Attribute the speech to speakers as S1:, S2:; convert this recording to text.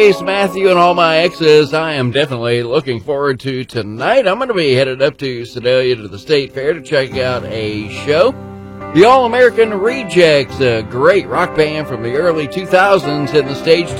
S1: It's Matthew and all my exes. I am definitely looking forward to tonight. I'm going to be headed up to Sedalia to the State Fair to check out a show. The All-American Rejects, a great rock band from the early 2000s, in the stage